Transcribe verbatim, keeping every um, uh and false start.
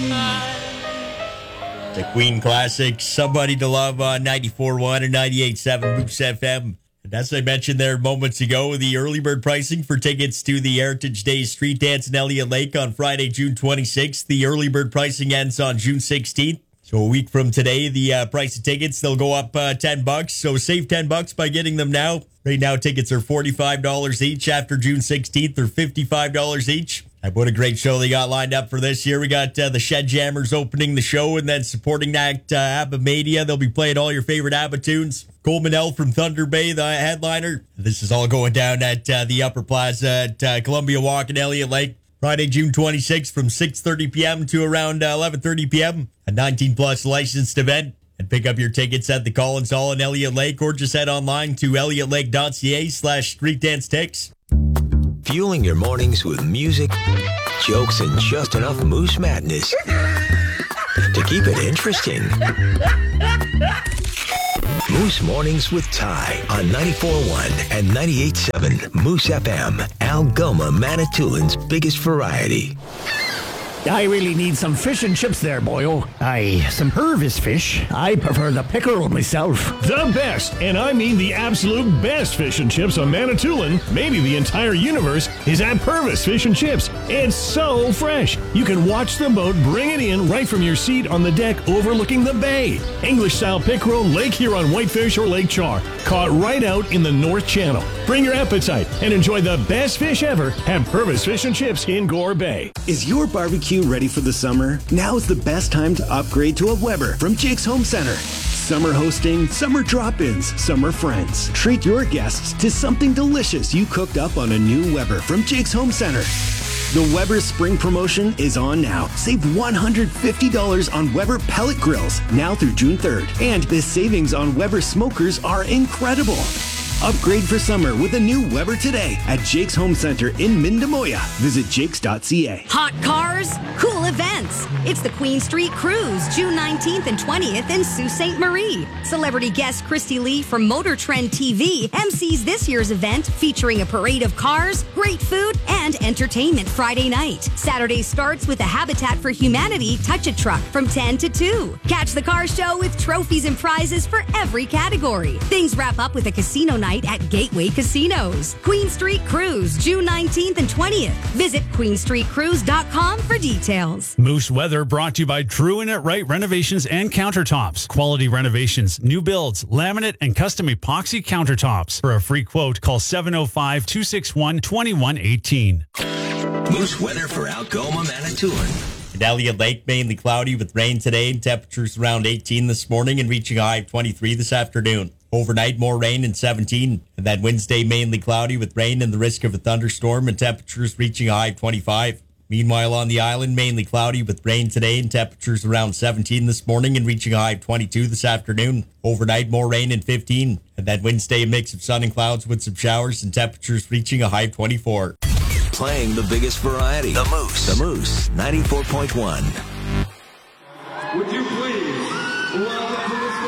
The Queen classic, Somebody to Love on ninety-four point one and ninety-eight point seven Moose F M. And as I mentioned there moments ago, the early bird pricing for tickets to the Heritage Days Street Dance in Elliott Lake on Friday, June twenty-sixth. The early bird pricing ends on June sixteenth. So a week from today, the uh, price of tickets, they'll go up uh, ten bucks. So save ten bucks by getting them now. Right now, tickets are forty-five dollars each. After June sixteenth, they're fifty-five dollars each. And what a great show they got lined up for this year. We got uh, the Shed Jammers opening the show, and then supporting that uh, ABBA Mania. They'll be playing all your favorite ABBA tunes. Coleman L from Thunder Bay, the headliner. This is all going down at uh, the Upper Plaza at uh, Columbia Walk in Elliott Lake. Friday, June twenty-sixth from six thirty p.m. to around uh, eleven thirty p.m. A nineteen plus licensed event. And pick up your tickets at the Collins Hall in Elliott Lake, or just head online to elliottLake.ca slash street dance ticks. Fueling your mornings with music, jokes, and just enough Moose madness to keep it interesting. Moose Mornings with Ty on ninety-four point one and ninety-eight point seven Moose F M, Algoma, Manitoulин's biggest variety. I really need some fish and chips there, boyo. Aye, some Purvis fish. I prefer the pickerel myself. The best, and I mean the absolute best fish and chips on Manitoulin, maybe the entire universe, is at Purvis Fish and Chips. It's so fresh. You can watch the boat bring it in right from your seat on the deck overlooking the bay. English-style pickerel, Lake Huron whitefish, or Lake Char, caught right out in the North Channel. Bring your appetite and enjoy the best fish ever at Purvis Fish and Chips in Gore Bay. Is your barbecue ready for the summer? Now is the best time to upgrade to a Weber from Jake's Home Center. Summer hosting, summer drop-ins, summer friends. Treat your guests to something delicious you cooked up on a new Weber from Jake's Home Center. The Weber Spring Promotion is on now. Save one hundred fifty dollars on Weber pellet grills now through June third. And the savings on Weber smokers are incredible. Upgrade for summer with a new Weber today at Jake's Home Center in Mindemoya. Visit jakes dot c a. Hot cars, cool events. It's the Queen Street Cruise, June nineteenth and twentieth in Sault Ste. Marie. Celebrity guest Christy Lee from Motor Trend T V M Cs this year's event, featuring a parade of cars, great food, and entertainment Friday night. Saturday starts with a Habitat for Humanity Touch-A-Truck from ten to two. Catch the car show with trophies and prizes for every category. Things wrap up with a casino night at Gateway Casinos. Queen Street Cruise, June nineteenth and twentieth. Visit queen street cruise dot com for details. Moose Weather brought to you by True and It Right Renovations and Countertops. Quality renovations, new builds, laminate, and custom epoxy countertops. For a free quote, call seven oh five, two six one, two one one eight. Moose weather for Algoma, Manitoulin. In Elliott Lake, mainly cloudy with rain today, and temperatures around eighteen this morning and reaching a high of twenty-three this afternoon. Overnight, more rain and seventeen. And then Wednesday, mainly cloudy with rain and the risk of a thunderstorm, and temperatures reaching a high of twenty-five. Meanwhile, on the island, mainly cloudy with rain today and temperatures around seventeen this morning and reaching a high of twenty-two this afternoon. Overnight, more rain and fifteen. And then Wednesday, a mix of sun and clouds with some showers and temperatures reaching a high of twenty-four. Playing the biggest variety. The Moose. The Moose, ninety-four point one.